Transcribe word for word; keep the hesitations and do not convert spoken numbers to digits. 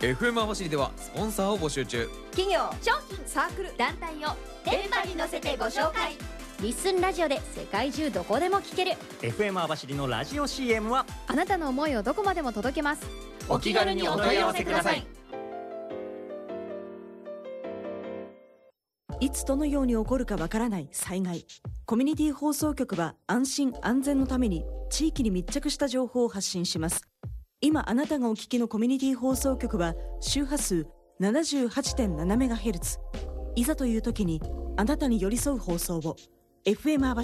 エフエム 網走ではスポンサーを募集中。 企業、 商品、 サークル、 団体を電波に乗せてご紹介。 リッスンラジオで世界中どこでも聞けるエフエム 網走のラジオ シーエム はあなたの思いをどこまでも届けます。 お気軽にお問い合わせください。 いつどのように起こるかわからない災害。コミュニティ放送局は安心安全のために地域に密着した情報を発信します。今あなたがお聞きのコミュニティ放送局は周波数 ななじゅうはちてんななメガヘルツ。いざという時にあなたに寄り添う放送を エフエム 網走